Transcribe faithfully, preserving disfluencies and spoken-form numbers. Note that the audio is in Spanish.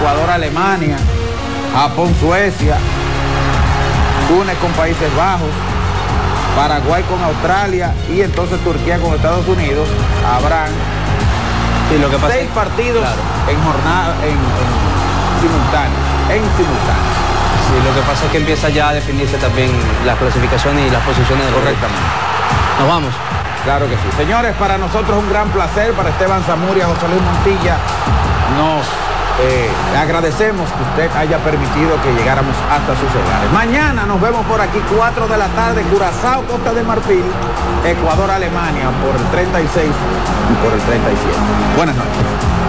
Ecuador, Alemania, Japón, Suecia, Túnez con Países Bajos, Paraguay con Australia y entonces Turquía con Estados Unidos. Habrán sí, lo que pasa seis es, partidos claro. en jornada, en, en simultáneo, en simultáneo. Sí, lo que pasa es que empieza ya a definirse también las clasificaciones y las posiciones de los Correctamente. grupos. Nos vamos. Claro que sí. Señores, para nosotros un gran placer, para Esteban Zamuria, José Luis Montilla, nos eh, agradecemos que usted haya permitido que llegáramos hasta sus hogares. Mañana nos vemos por aquí, cuatro de la tarde, Curazao, Costa de Marfil, Ecuador, Alemania, por el treinta y seis y por el treinta y siete. Buenas noches.